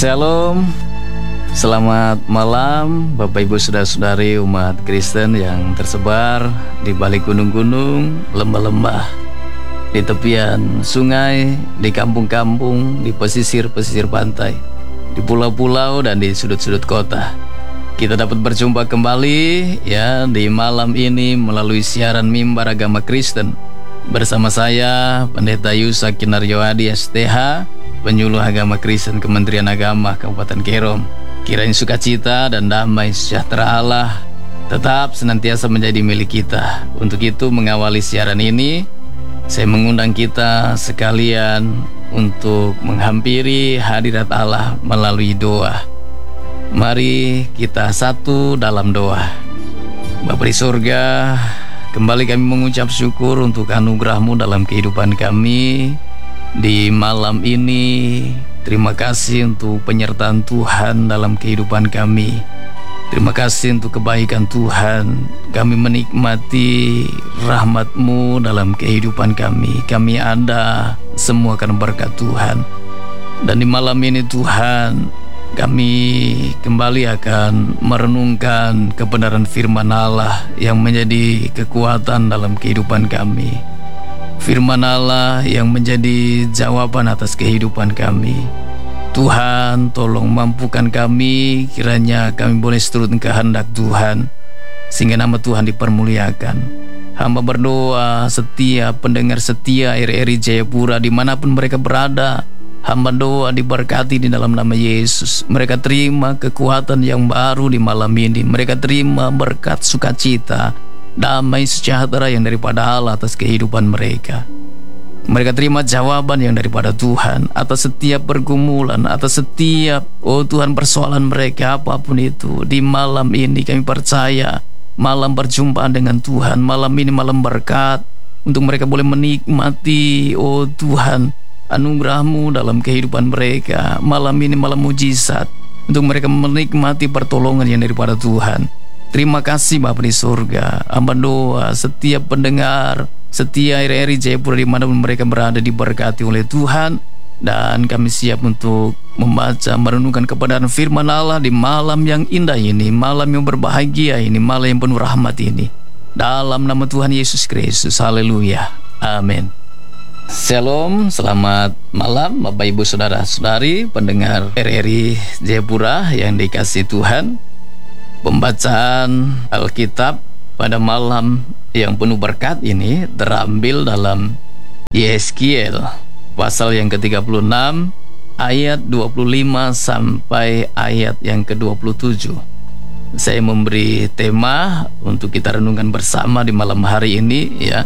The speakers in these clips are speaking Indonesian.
Shalom, selamat malam Bapak Ibu Saudara-saudari umat Kristen yang tersebar di balik gunung-gunung, lembah-lembah, di tepian sungai, di kampung-kampung, di pesisir-pesisir pantai, di pulau-pulau dan di sudut-sudut kota. Kita dapat berjumpa kembali ya di malam ini melalui siaran Mimbar Agama Kristen bersama saya Pendeta Yusak Kinaryoadi STH, Penyuluh Agama Kristen Kementerian Agama Kabupaten Kerom. Kiranya sukacita dan damai sejahtera Allah tetap senantiasa menjadi milik kita. Untuk itu mengawali siaran ini, saya mengundang kita sekalian untuk menghampiri hadirat Allah melalui doa. Mari kita satu dalam doa. Bapa di surga, kembali kami mengucap syukur untuk anugerah-Mu dalam kehidupan kami di malam ini. Terima kasih untuk penyertaan Tuhan dalam kehidupan kami. Terima kasih untuk kebaikan Tuhan. Kami menikmati rahmat-Mu dalam kehidupan kami. Kami ada semua karena berkat Tuhan. Dan di malam ini Tuhan, kami kembali akan merenungkan kebenaran firman Allah yang menjadi kekuatan dalam kehidupan kami. Firman Allah yang menjadi jawaban atas kehidupan kami. Tuhan, tolong mampukan kami, kiranya kami boleh seturut kehendak Tuhan, sehingga nama Tuhan dipermuliakan. Hamba berdoa setiap pendengar setia RRI Jayapura dimanapun mereka berada, hamba doa diberkati di dalam nama Yesus. Mereka terima kekuatan yang baru di malam ini. Mereka terima berkat sukacita, damai sejahtera yang daripada Allah atas kehidupan mereka. Mereka terima jawaban yang daripada Tuhan atas setiap pergumulan, atas setiap Tuhan persoalan mereka apapun itu. Di malam ini kami percaya malam perjumpaan dengan Tuhan. Malam ini malam berkat untuk mereka boleh menikmati Tuhan anugerah-Mu dalam kehidupan mereka. Malam ini malam mujizat untuk mereka menikmati pertolongan yang daripada Tuhan. Terima kasih Bapa di surga. Hamba doa setiap pendengar setia RRI Jayapura dimanapun mereka berada diberkati oleh Tuhan. Dan kami siap untuk membaca, merenungkan kebenaran firman Allah di malam yang indah ini, malam yang berbahagia ini, malam yang penuh rahmat ini. Dalam nama Tuhan Yesus Kristus, haleluya, amin. Shalom, selamat malam Bapak Ibu Saudara-saudari pendengar RRI Jayapura yang dikasihi Tuhan. Pembacaan Alkitab pada malam yang penuh berkat ini terambil dalam Yeskiel pasal yang ke-36 ayat 25 sampai ayat yang ke-27. Saya memberi tema untuk kita renungkan bersama di malam hari ini ya.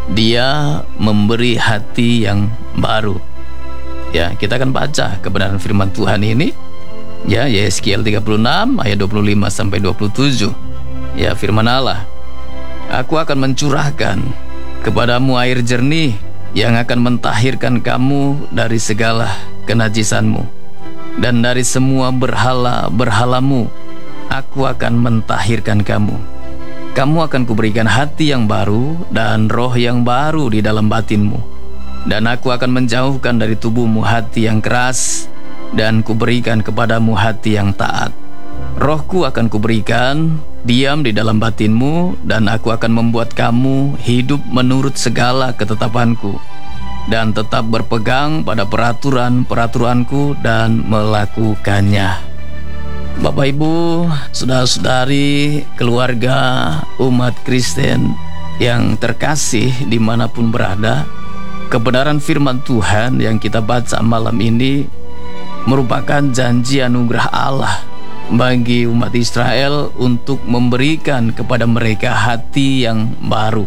Dia memberi hati yang baru. Ya, kita akan baca kebenaran firman Tuhan ini. Ya, Yeskiel 36 ayat 25 sampai 27. Ya, firman Allah. Aku akan mencurahkan kepadamu air jernih yang akan mentahirkan kamu dari segala kenajisanmu, dan dari semua berhala-berhalamu aku akan mentahirkan kamu. Kamu akan kuberikan hati yang baru dan roh yang baru di dalam batinmu, dan aku akan menjauhkan dari tubuhmu hati yang keras, dan kuberikan kepadamu hati yang taat. Rohku akan kuberikan diam di dalam batinmu, dan aku akan membuat kamu hidup menurut segala ketetapanku, dan tetap berpegang pada peraturan-peraturanku dan melakukannya. Bapak Ibu, saudara-saudari, keluarga umat Kristen yang terkasih dimanapun berada, kebenaran firman Tuhan yang kita baca malam ini merupakan janji anugerah Allah bagi umat Israel untuk memberikan kepada mereka hati yang baru.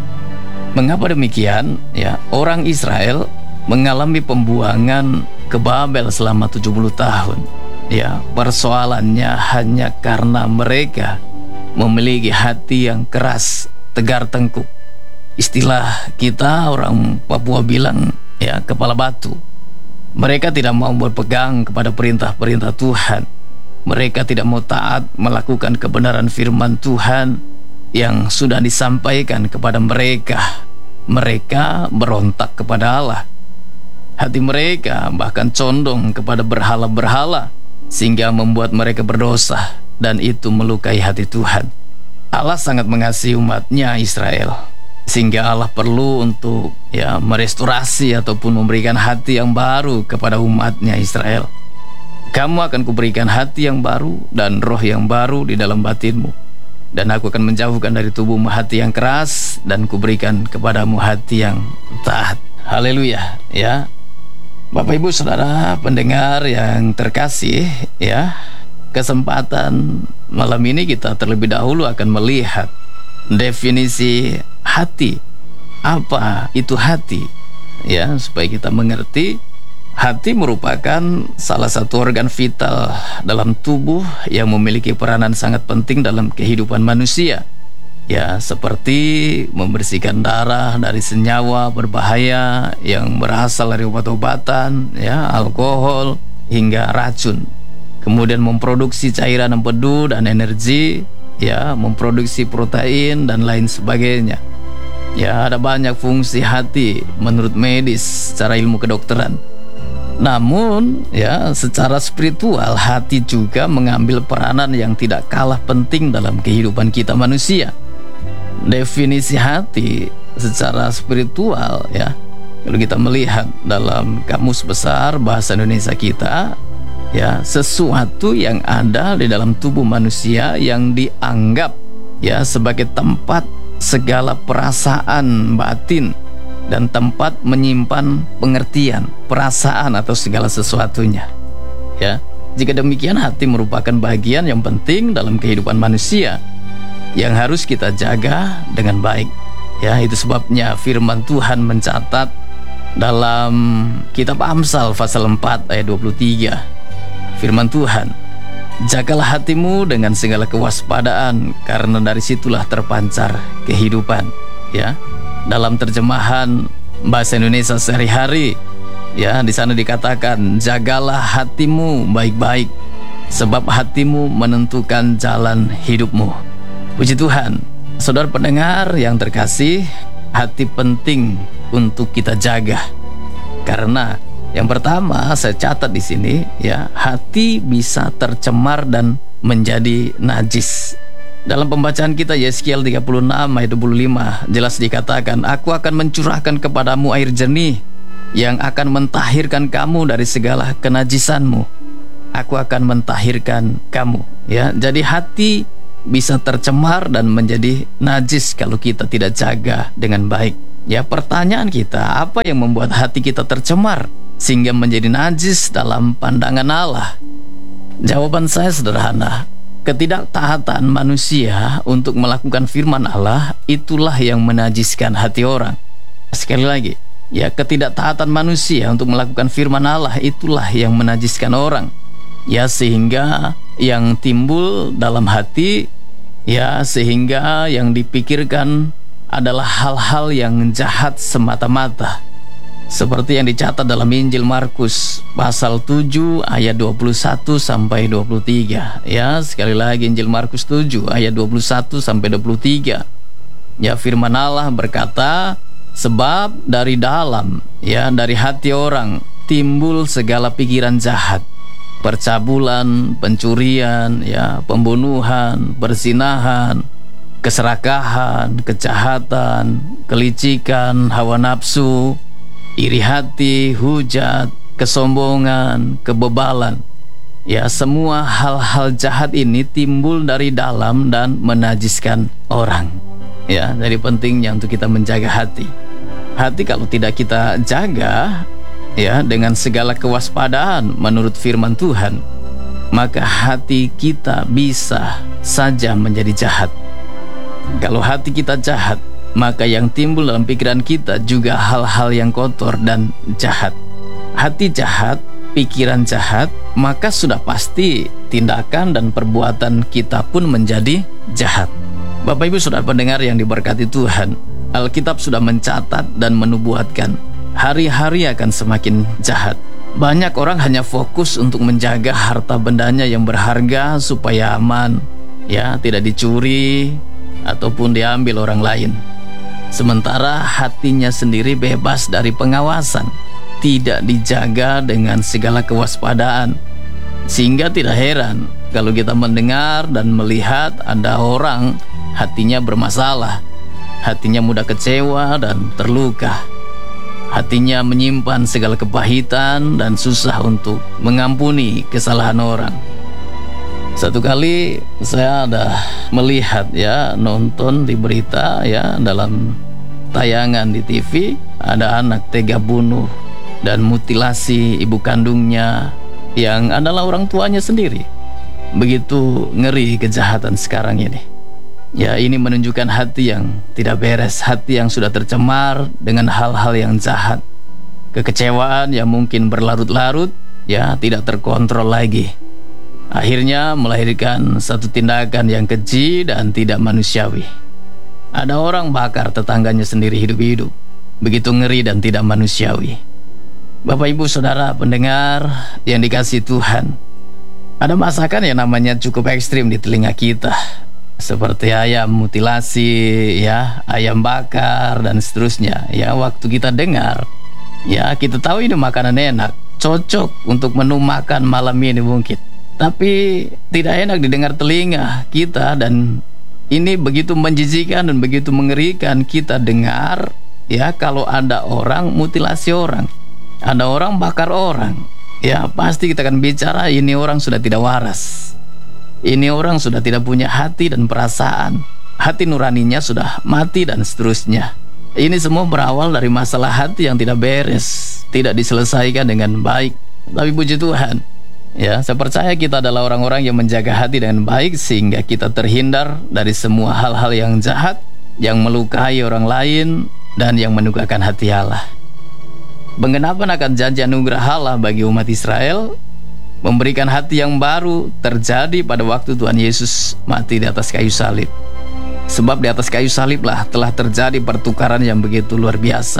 Mengapa demikian? Ya, orang Israel mengalami pembuangan ke Babel selama 70 tahun. Ya, persoalannya hanya karena mereka memiliki hati yang keras, tegar tengkuk. Istilah kita orang Papua bilang ya, kepala batu. Mereka tidak mau berpegang kepada perintah-perintah Tuhan. Mereka tidak mau taat melakukan kebenaran firman Tuhan yang sudah disampaikan kepada mereka. Mereka berontak kepada Allah. Hati mereka bahkan condong kepada berhala-berhala, sehingga membuat mereka berdosa, dan itu melukai hati Tuhan. Allah sangat mengasihi umatnya Israel, sehingga Allah perlu untuk merestorasi ataupun memberikan hati yang baru kepada umatnya Israel. Kamu akan kuberikan hati yang baru dan roh yang baru di dalam batinmu, dan aku akan menjauhkan dari tubuhmu hati yang keras, dan kuberikan kepadamu hati yang taat. Haleluya, ya. Bapak Ibu Saudara pendengar yang terkasih, ya, kesempatan malam ini kita terlebih dahulu akan melihat definisi hati. Apa itu hati? Ya, supaya kita mengerti, hati merupakan salah satu organ vital dalam tubuh yang memiliki peranan sangat penting dalam kehidupan manusia. Ya, seperti membersihkan darah dari senyawa berbahaya yang berasal dari obat-obatan, ya, alkohol hingga racun. Kemudian memproduksi cairan empedu dan energi, ya, memproduksi protein dan lain sebagainya. Ya, ada banyak fungsi hati menurut medis secara ilmu kedokteran. Namun, ya, secara spiritual hati juga mengambil peranan yang tidak kalah penting dalam kehidupan kita manusia. Definisi hati secara spiritual, ya, kalau kita melihat dalam Kamus Besar Bahasa Indonesia kita, ya, sesuatu yang ada di dalam tubuh manusia yang dianggap, ya, sebagai tempat segala perasaan batin dan tempat menyimpan pengertian, perasaan atau segala sesuatunya. Ya, jika demikian hati merupakan bagian yang penting dalam kehidupan manusia yang harus kita jaga dengan baik. Ya, itu sebabnya firman Tuhan mencatat dalam kitab Amsal pasal 4 ayat 23. Firman Tuhan, jagalah hatimu dengan segala kewaspadaan, karena dari situlah terpancar kehidupan. Ya, dalam terjemahan Bahasa Indonesia sehari-hari, ya, di sana dikatakan, jagalah hatimu baik-baik, sebab hatimu menentukan jalan hidupmu. Puji Tuhan. Saudara pendengar yang terkasih, hati penting untuk kita jaga. Karena yang pertama saya catat di sini, ya, hati bisa tercemar dan menjadi najis. Dalam pembacaan kita Yeskiel 36 ayat 25 jelas dikatakan, aku akan mencurahkan kepadamu air jernih yang akan mentahirkan kamu dari segala kenajisanmu. Aku akan mentahirkan kamu. Ya, jadi hati bisa tercemar dan menjadi najis kalau kita tidak jaga dengan baik. Ya, pertanyaan kita, apa yang membuat hati kita tercemar sehingga menjadi najis dalam pandangan Allah? Jawaban saya sederhana. Ketidaktaatan manusia untuk melakukan firman Allah, itulah yang menajiskan hati orang. Sekali lagi, ya, ketidaktaatan manusia untuk melakukan firman Allah, itulah yang menajiskan orang. Ya, sehingga yang timbul dalam hati, ya, sehingga yang dipikirkan adalah hal-hal yang jahat semata-mata. Seperti yang dicatat dalam Injil Markus pasal 7 ayat 21 sampai 23. Ya, sekali lagi Injil Markus 7 ayat 21 sampai 23. Ya, firman Allah berkata, sebab dari dalam, ya, dari hati orang timbul segala pikiran jahat, percabulan, pencurian, ya, pembunuhan, perzinahan, keserakahan, kejahatan, kelicikan, hawa nafsu, iri hati, hujat, kesombongan, kebebalan. Ya, semua hal-hal jahat ini timbul dari dalam dan menajiskan orang. Ya, jadi pentingnya untuk kita menjaga hati. Hati kalau tidak kita jaga, ya, dengan segala kewaspadaan menurut firman Tuhan, maka hati kita bisa saja menjadi jahat. Kalau hati kita jahat, maka yang timbul dalam pikiran kita juga hal-hal yang kotor dan jahat. Hati jahat, pikiran jahat, maka sudah pasti tindakan dan perbuatan kita pun menjadi jahat. Bapak Ibu Saudara pendengar yang diberkati Tuhan, Alkitab sudah mencatat dan menubuatkan hari-hari akan semakin jahat. Banyak orang hanya fokus untuk menjaga harta bendanya yang berharga supaya aman, ya, tidak dicuri ataupun diambil orang lain. Sementara hatinya sendiri bebas dari pengawasan. tidak dijaga dengan segala kewaspadaan. Sehingga tidak heran kalau kita mendengar dan melihat ada orang hatinya bermasalah, hatinya mudah kecewa dan terluka, hatinya menyimpan segala kepahitan dan susah untuk mengampuni kesalahan orang. Satu kali saya ada melihat nonton di berita dalam tayangan di TV, ada anak tega bunuh dan mutilasi ibu kandungnya yang adalah orang tuanya sendiri. Begitu ngeri kejahatan sekarang ini. Ini menunjukkan hati yang tidak beres, hati yang sudah tercemar dengan hal-hal yang jahat. Kekecewaan yang mungkin berlarut-larut, tidak terkontrol lagi. Akhirnya melahirkan satu tindakan yang keji dan tidak manusiawi. Ada orang bakar tetangganya sendiri hidup-hidup. Begitu ngeri dan tidak manusiawi. Bapak Ibu Saudara pendengar yang dikasihi Tuhan, ada masakan yang namanya cukup ekstrim di telinga kita, seperti ayam mutilasi, ayam bakar dan seterusnya. Waktu kita dengar, kita tahu ini makanan enak, cocok untuk menu makan malam ini mungkin. Tapi tidak enak didengar telinga kita, dan ini begitu menjijikan dan begitu mengerikan kita dengar kalau ada orang mutilasi orang, ada orang bakar orang. Pasti kita akan bicara, ini orang sudah tidak waras, ini orang sudah tidak punya hati dan perasaan, hati nuraninya sudah mati dan seterusnya. Ini semua berawal dari masalah hati yang tidak beres, tidak diselesaikan dengan baik. Tapi puji Tuhan, saya percaya kita adalah orang-orang yang menjaga hati dengan baik, sehingga kita terhindar dari semua hal-hal yang jahat, yang melukai orang lain, dan yang menukakan hati Allah. Penggenapan akan janji anugerah Allah bagi umat Israel, memberikan hati yang baru, terjadi pada waktu Tuhan Yesus mati di atas kayu salib. Sebab di atas kayu saliblah telah terjadi pertukaran yang begitu luar biasa.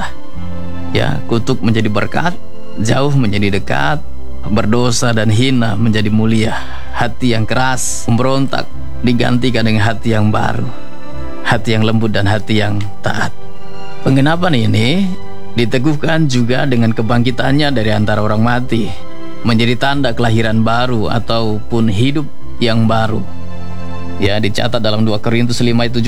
Kutuk menjadi berkat, jauh menjadi dekat, berdosa dan hina menjadi mulia. Hati yang keras, memberontak, digantikan dengan hati yang baru, hati yang lembut dan hati yang taat. Penggenapan ini diteguhkan juga dengan kebangkitannya dari antara orang mati, menjadi tanda kelahiran baru ataupun hidup yang baru. Dicatat dalam 2 Korintus 5 ayat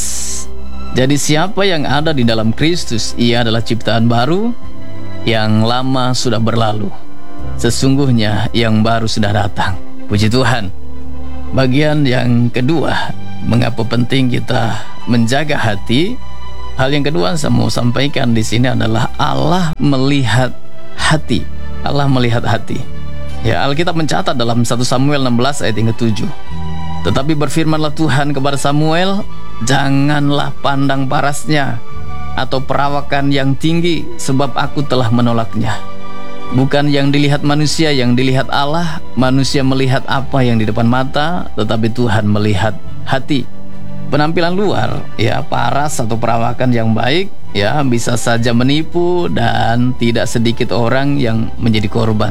17. Jadi siapa yang ada di dalam Kristus, ia adalah ciptaan baru, yang lama sudah berlalu, sesungguhnya yang baru sudah datang. Puji Tuhan. Bagian yang kedua, mengapa penting kita menjaga hati? Hal yang kedua saya mau sampaikan di sini adalah Allah melihat hati. Allah melihat hati. Alkitab mencatat dalam 1 Samuel 16 ayat yang ke-7. Tetapi berfirmanlah Tuhan kepada Samuel, janganlah pandang parasnya atau perawakan yang tinggi, sebab aku telah menolaknya. Bukan yang dilihat manusia yang dilihat Allah. Manusia melihat apa yang di depan mata, tetapi Tuhan melihat hati. Penampilan luar, paras atau perawakan yang baik, bisa saja menipu, dan tidak sedikit orang yang menjadi korban.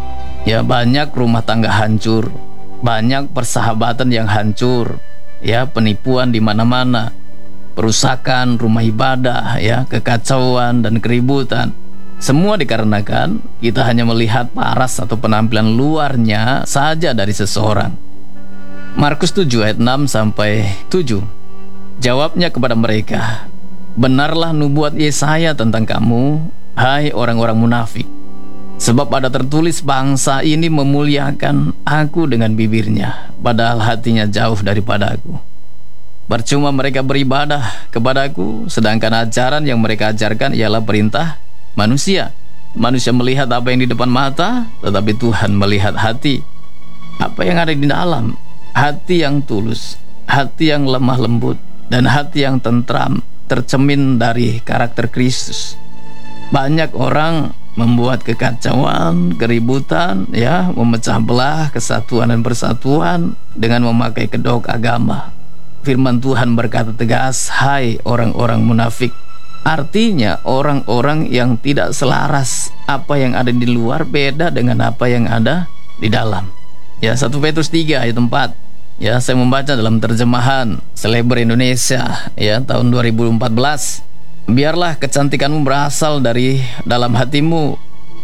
Banyak rumah tangga hancur, banyak persahabatan yang hancur, penipuan di mana-mana, perusakan rumah ibadah, kekacauan dan keributan. Semua dikarenakan kita hanya melihat paras atau penampilan luarnya saja dari seseorang. Markus 7 ayat 6 sampai 7. Jawabnya kepada mereka, benarlah nubuat Yesaya tentang kamu, hai orang-orang munafik. Sebab ada tertulis, bangsa ini memuliakan aku dengan bibirnya, padahal hatinya jauh daripada aku. Percuma mereka beribadah kepadaku, sedangkan ajaran yang mereka ajarkan ialah perintah manusia. Manusia melihat apa yang di depan mata, tetapi Tuhan melihat hati. Apa yang ada di dalam? Hati yang tulus, hati yang lemah lembut, dan hati yang tentram, tercemin dari karakter Kristus. Banyak orang membuat kekacauan, keributan, memecah belah kesatuan dan persatuan dengan memakai kedok agama. Firman Tuhan berkata tegas, hai orang-orang munafik. Artinya orang-orang yang tidak selaras. Apa yang ada di luar beda dengan apa yang ada di dalam. 1 Petrus 3 ayat 4. Saya membaca dalam terjemahan Celeber Indonesia tahun 2014. Biarlah kecantikanmu berasal dari dalam hatimu,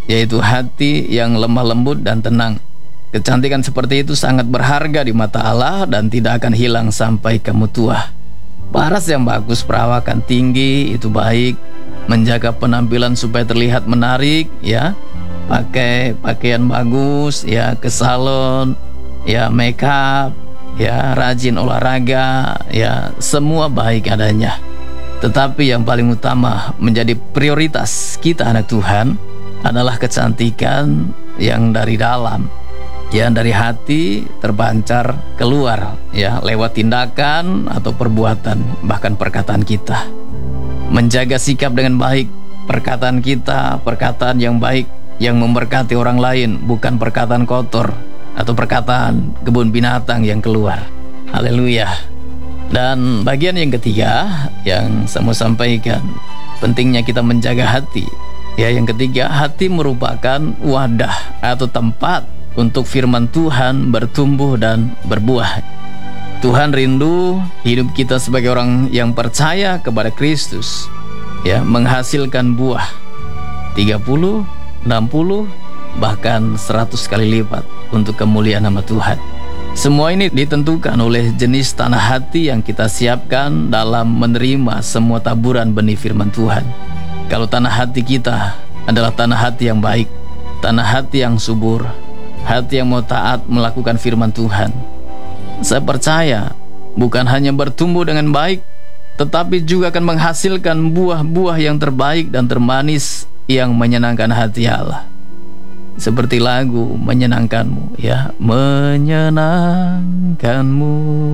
yaitu hati yang lemah lembut dan tenang. Kecantikan seperti itu sangat berharga di mata Allah dan tidak akan hilang sampai kamu tua. Paras yang bagus, perawakan tinggi itu baik. Menjaga penampilan supaya terlihat menarik, ya. Pakai pakaian bagus, ya, ke salon, ya, make up, ya, rajin olahraga, ya, semua baik adanya. Tetapi yang paling utama menjadi prioritas kita anak Tuhan adalah kecantikan yang dari dalam, ya, dari hati terpancar keluar, ya, lewat tindakan atau perbuatan, bahkan perkataan kita. Menjaga sikap dengan baik, perkataan kita, perkataan yang baik yang memberkati orang lain, bukan perkataan kotor atau perkataan kebun binatang yang keluar. Haleluya. Dan bagian yang ketiga yang saya mau sampaikan, pentingnya kita menjaga hati. Ya, yang ketiga, hati merupakan wadah atau tempat untuk firman Tuhan bertumbuh dan berbuah. Tuhan rindu hidup kita sebagai orang yang percaya kepada Kristus, ya, menghasilkan buah 30, 60, bahkan 100 kali lipat untuk kemuliaan nama Tuhan. Semua ini ditentukan oleh jenis tanah hati yang kita siapkan dalam menerima semua taburan benih firman Tuhan. Kalau tanah hati kita adalah tanah hati yang baik, tanah hati yang subur, hati yang mau taat melakukan firman Tuhan, saya percaya bukan hanya bertumbuh dengan baik, tetapi juga akan menghasilkan buah-buah yang terbaik dan termanis yang menyenangkan hati Allah. Seperti lagu menyenangkanmu, ya, menyenangkanmu,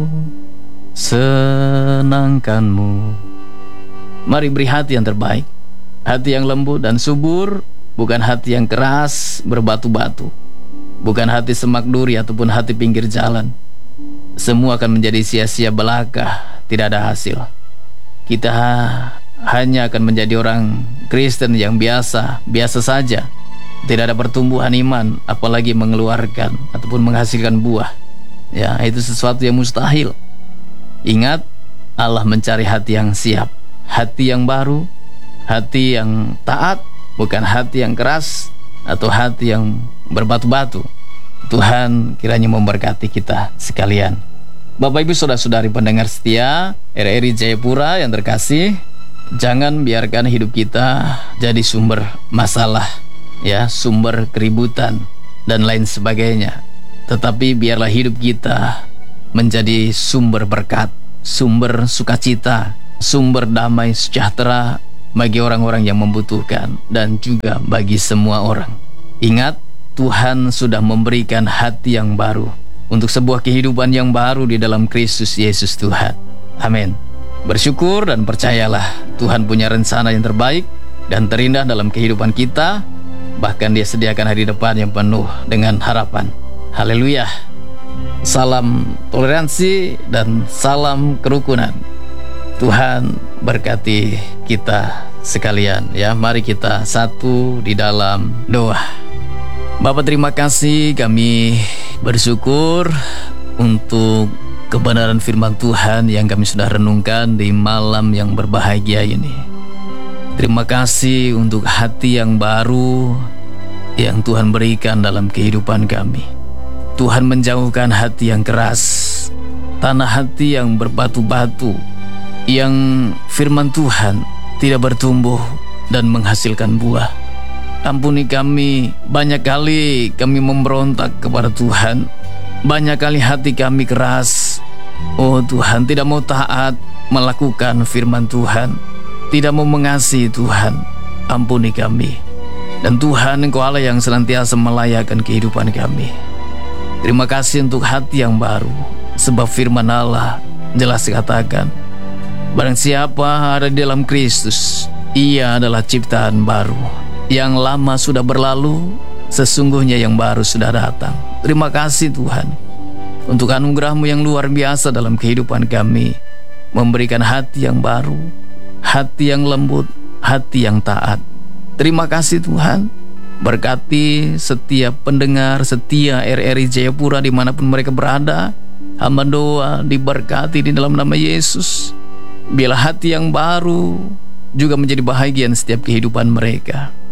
senangkanmu. Mari beri hati yang terbaik, hati yang lembut dan subur, bukan hati yang keras berbatu-batu, bukan hati semak duri ataupun hati pinggir jalan. Semua akan menjadi sia-sia belaka, tidak ada hasil. Kita hanya akan menjadi orang Kristen yang biasa saja. Tidak ada pertumbuhan iman, apalagi mengeluarkan ataupun menghasilkan buah. Ya, itu sesuatu yang mustahil. Ingat, Allah mencari hati yang siap, hati yang baru, hati yang taat, bukan hati yang keras atau hati yang berbatu-batu. Tuhan kiranya memberkati kita sekalian. Bapak Ibu saudara-saudari pendengar setia RRI Jayapura yang terkasih, jangan biarkan hidup kita jadi sumber masalah, ya, sumber keributan dan lain sebagainya. Tetapi biarlah hidup kita menjadi sumber berkat, sumber sukacita, sumber damai sejahtera bagi orang-orang yang membutuhkan dan juga bagi semua orang. Ingat, Tuhan sudah memberikan hati yang baru untuk sebuah kehidupan yang baru di dalam Kristus Yesus Tuhan. Amin. Bersyukur dan percayalah, Tuhan punya rencana yang terbaik dan terindah dalam kehidupan kita. Bahkan Dia sediakan hari depan yang penuh dengan harapan. Haleluya. Salam toleransi dan salam kerukunan. Tuhan berkati kita sekalian, ya. Mari kita satu di dalam doa. Bapa, terima kasih, kami bersyukur untuk kebenaran firman Tuhan yang kami sudah renungkan di malam yang berbahagia ini. Terima kasih untuk hati yang baru yang Tuhan berikan dalam kehidupan kami. Tuhan menjauhkan hati yang keras, tanah hati yang berbatu-batu, yang firman Tuhan tidak bertumbuh dan menghasilkan buah. Ampuni kami, banyak kali kami memberontak kepada Tuhan, banyak kali hati kami keras. Oh Tuhan, tidak mau taat melakukan firman Tuhan, tidak mau mengasihi Tuhan. Ampuni kami. Dan Tuhan, Engkau Allah yang senantiasa melayakkan kehidupan kami. Terima kasih untuk hati yang baru, sebab firman Allah jelas dikatakan, barang siapa ada di dalam Kristus, ia adalah ciptaan baru. Yang lama sudah berlalu, sesungguhnya yang baru sudah datang. Terima kasih Tuhan untuk anugerah-Mu yang luar biasa dalam kehidupan kami, memberikan hati yang baru, hati yang lembut, hati yang taat. Terima kasih Tuhan. Berkati setiap pendengar setia RRI Jayapura dimanapun mereka berada. Hamba doa diberkati di dalam nama Yesus. Biarlah hati yang baru juga menjadi bahagian setiap kehidupan mereka.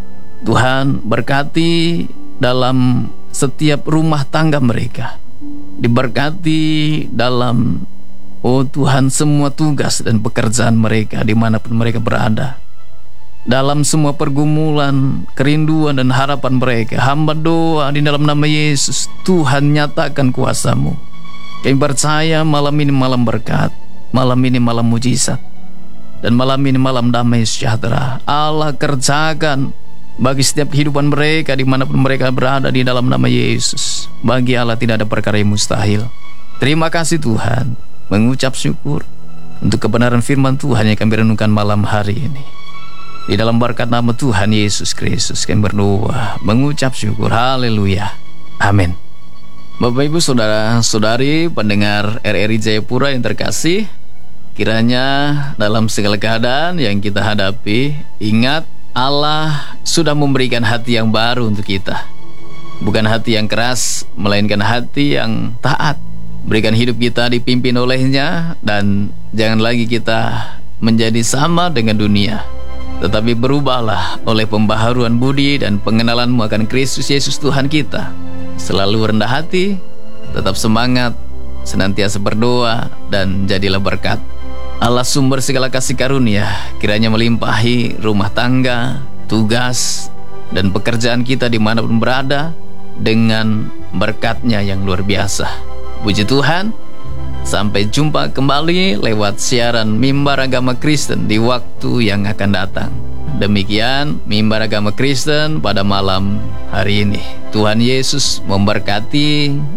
Tuhan, berkati dalam setiap rumah tangga mereka. Diberkati dalam, oh Tuhan, semua tugas dan pekerjaan mereka dimanapun mereka berada. Dalam semua pergumulan, kerinduan dan harapan mereka, hamba doa di dalam nama Yesus, Tuhan nyatakan kuasa-Mu. Kami percaya malam ini malam berkat, malam ini malam mujizat, dan malam ini malam damai sejahtera. Allah kerjakan bagi setiap kehidupan mereka dimanapun mereka berada di dalam nama Yesus. Bagi Allah tidak ada perkara yang mustahil. Terima kasih Tuhan, mengucap syukur untuk kebenaran firman Tuhan yang kami renungkan malam hari ini. Di dalam berkat nama Tuhan Yesus Kristus kami berdoa, mengucap syukur. Haleluya, amin. Bapak Ibu Saudara-saudari pendengar RRI Jayapura yang terkasih, kiranya dalam segala keadaan yang kita hadapi, ingat Allah sudah memberikan hati yang baru untuk kita. Bukan hati yang keras, melainkan hati yang taat. Berikan hidup kita dipimpin olehnya, dan jangan lagi kita menjadi sama dengan dunia, tetapi berubahlah oleh pembaharuan budi dan pengenalanmu akan Kristus Yesus Tuhan kita. Selalu rendah hati, tetap semangat, senantiasa berdoa, dan jadilah berkat. Allah sumber segala kasih karunia kiranya melimpahi rumah tangga, tugas, dan pekerjaan kita dimanapun berada dengan berkat-Nya yang luar biasa. Puji Tuhan, sampai jumpa kembali lewat siaran Mimbar Agama Kristen di waktu yang akan datang. Demikian Mimbar Agama Kristen pada malam hari ini. Tuhan Yesus memberkati.